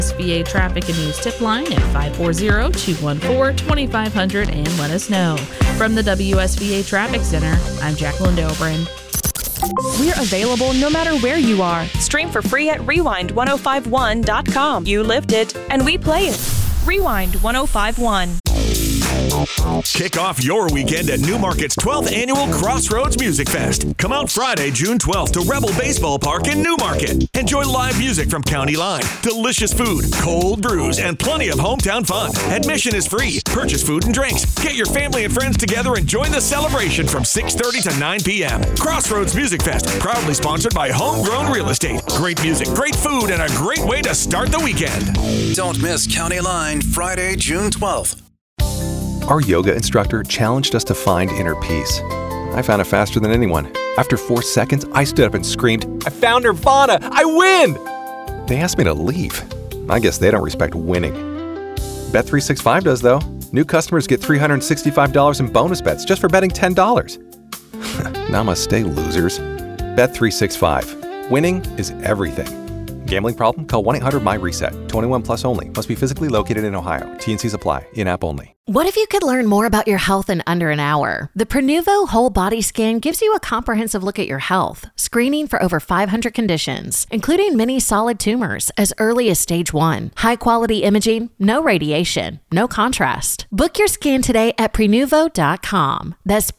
SVA Traffic and News tip line at 540-214-2500 and let us know. From the WSVA Traffic Center, I'm Jacqueline Dobrin. We're available no matter where you are. Stream for free at rewind1051.com. You lived it, and we play it. Rewind 1051. Kick off your weekend at Newmarket's 12th Annual Crossroads Music Fest. Come out Friday, June 12th to Rebel Baseball Park in Newmarket. Enjoy live music from County Line, delicious food, cold brews, and plenty of hometown fun. Admission is free. Purchase food and drinks. Get your family and friends together and join the celebration from 6:30 to 9 p.m. Crossroads Music Fest, proudly sponsored by Homegrown Real Estate. Great music, great food, and a great way to start the weekend. Don't miss County Line, Friday, June 12th. Our yoga instructor challenged us to find inner peace. I found it faster than anyone. After 4 seconds, I stood up and screamed, "I found Nirvana! I win!" They asked me to leave. I guess they don't respect winning. Bet365 does, though. New customers get $365 in bonus bets just for betting $10. Namaste, losers. Bet365. Winning is everything. Gambling problem? Call 1-800-MY-RESET. 21 plus only. Must be physically located in Ohio. T&Cs apply. In-app only. What if you could learn more about your health in under an hour? The Prenuvo Whole Body Scan gives you a comprehensive look at your health, screening for over 500 conditions, including many solid tumors as early as stage 1. High-quality imaging, no radiation, no contrast. Book your scan today at Prenuvo.com. That's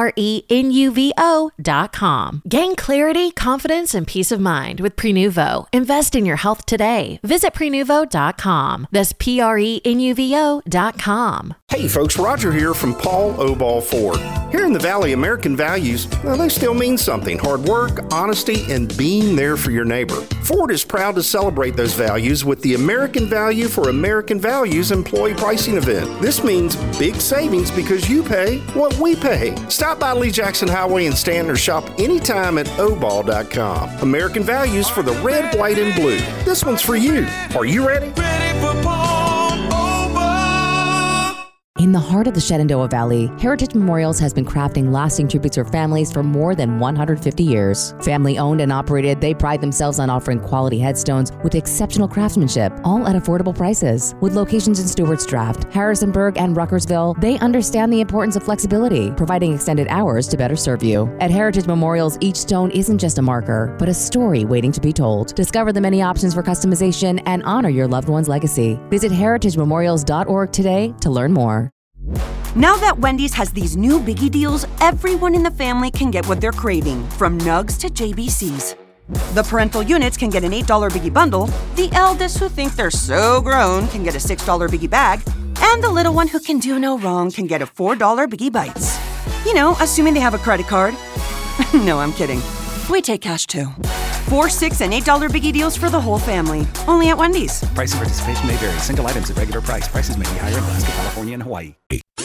Prenuvo.com. Gain clarity, confidence, and peace of mind with Prenuvo. Invest in your health today. Visit Prenuvo.com. That's Prenuvo.com. Hey folks, Roger here from Paul Obal Ford. Here in the Valley, American values, well, they still mean something. Hard work, honesty, and being there for your neighbor. Ford is proud to celebrate those values with the American Value for American Values employee pricing event. This means big savings because you pay what we pay. Stop by Lee Jackson Highway and Stanton or shop anytime at obal.com. American Values for the red, white, and blue. This one's for you. Are you ready? Ready for Paul Obal. In the heart of the Shenandoah Valley, Heritage Memorials has been crafting lasting tributes for families for more than 150 years. Family owned and operated, they pride themselves on offering quality headstones with exceptional craftsmanship, all at affordable prices. With locations in Stewart's Draft, Harrisonburg, and Ruckersville, they understand the importance of flexibility, providing extended hours to better serve you. At Heritage Memorials, each stone isn't just a marker, but a story waiting to be told. Discover the many options for customization and honor your loved one's legacy. Visit heritagememorials.org today to learn more. Now that Wendy's has these new biggie deals, everyone in the family can get what they're craving, from nugs to JBCs. The parental units can get an $8 biggie bundle, the eldest who think they're so grown can get a $6 biggie bag, and the little one who can do no wrong can get a $4 biggie bites. You know, assuming they have a credit card. No, I'm kidding. We take cash too. 4, 6, and $8 biggie deals for the whole family. Only at Wendy's. Price and participation may vary. Single items at regular price. Prices may be higher in Alaska, California, and Hawaii.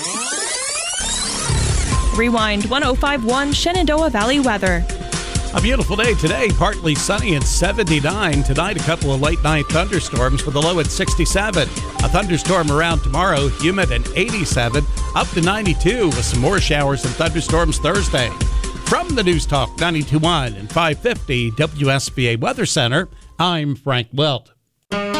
Rewind 1051 Shenandoah Valley weather. A beautiful day today, partly sunny and 79. Tonight, a couple of late night thunderstorms with a low at 67. A thunderstorm around tomorrow, humid and 87. Up to 92 with some more showers and thunderstorms Thursday. From the News Talk 92.1 and 550 WSVA Weather Center, I'm Frank Wilt.